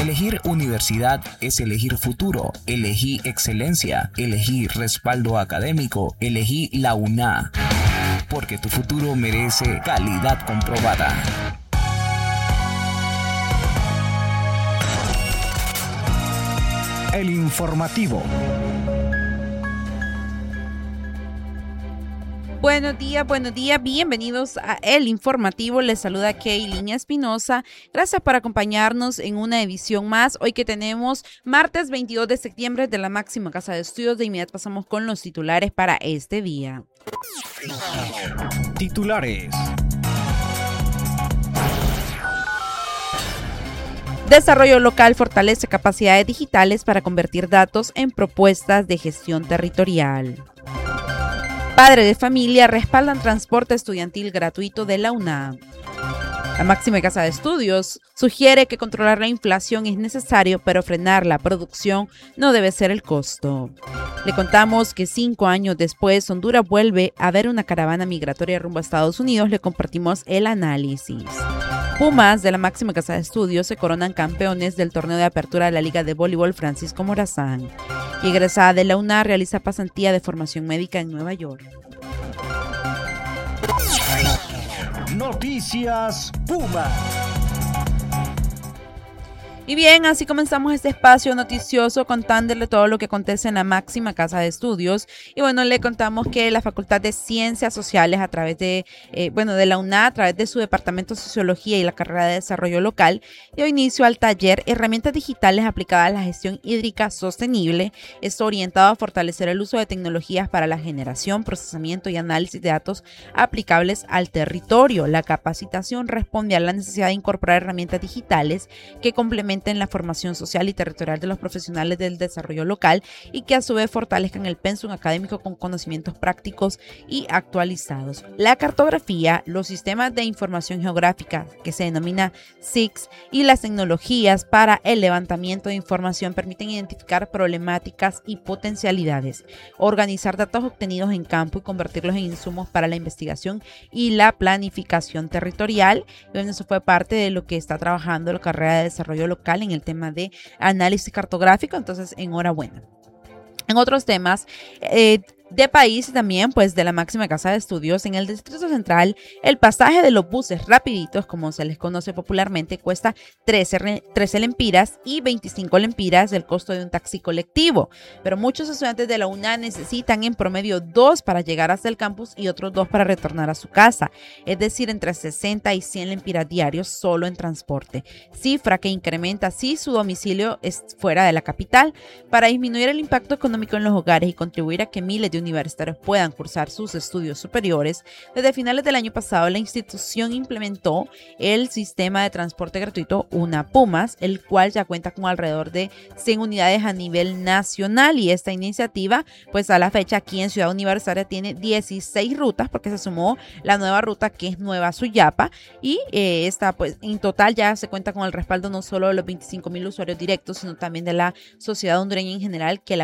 Elegir universidad es elegir futuro, elegí excelencia, elegí respaldo académico, elegí la UNA, porque tu futuro merece calidad comprobada. El informativo. Buenos días, bienvenidos a El Informativo. Les saluda Kaylin Espinosa. Gracias por acompañarnos en una edición más. Hoy que tenemos martes 22 de septiembre de la máxima casa de estudios. De inmediato pasamos con los titulares para este día. Titulares. Desarrollo local fortalece capacidades digitales para convertir datos en propuestas de gestión territorial. Padres de familia respaldan transporte estudiantil gratuito de la UNA. La máxima casa de estudios sugiere que controlar la inflación es necesario, pero frenar la producción no debe ser el costo. Le contamos que 5 años después, Honduras vuelve a ver una caravana migratoria rumbo a Estados Unidos. Le compartimos el análisis. Pumas de la máxima casa de estudios se coronan campeones del torneo de apertura de la Liga de Voleibol Francisco Morazán. Y egresada de la UNA realiza pasantía de formación médica en Nueva York. Noticias Puma. Y bien, así comenzamos este espacio noticioso contándole todo lo que acontece en la máxima casa de estudios. Y bueno, le contamos que la Facultad de Ciencias Sociales a través de la UNA, a través de su Departamento de Sociología y la carrera de Desarrollo Local, dio inicio al taller Herramientas Digitales aplicadas a la gestión hídrica sostenible. Esto orientado a fortalecer el uso de tecnologías para la generación, procesamiento y análisis de datos aplicables al territorio. La capacitación responde a la necesidad de incorporar herramientas digitales que complementen en la formación social y territorial de los profesionales del desarrollo local y que a su vez fortalezcan el pensum académico con conocimientos prácticos y actualizados. La cartografía, los sistemas de información geográfica que se denomina SIGS y las tecnologías para el levantamiento de información permiten identificar problemáticas y potencialidades, organizar datos obtenidos en campo y convertirlos en insumos para la investigación y la planificación territorial. Bueno, eso fue parte de lo que está trabajando la carrera de desarrollo local en el tema de análisis cartográfico, entonces enhorabuena. En otros temas de país también, pues de la máxima casa de estudios, en el Distrito Central, el pasaje de los buses rapiditos, como se les conoce popularmente, cuesta 13 lempiras y 25 lempiras del costo de un taxi colectivo. Pero muchos estudiantes de la UNA necesitan en promedio 2 para llegar hasta el campus y otros 2 para retornar a su casa, es decir, entre 60 y 100 lempiras diarios solo en transporte, cifra que incrementa si su domicilio es fuera de la capital. Para disminuir el impacto económico en los hogares y contribuir a que miles de universitarios puedan cursar sus estudios superiores, desde finales del año pasado la institución implementó el sistema de transporte gratuito UNA Pumas, el cual ya cuenta con alrededor de 100 unidades a nivel nacional, y esta iniciativa pues a la fecha aquí en Ciudad Universitaria tiene 16 rutas porque se sumó la nueva ruta que es Nueva Suyapa, y esta pues en total ya se cuenta con el respaldo no solo de los 25,000 usuarios directos, sino también de la sociedad hondureña en general que la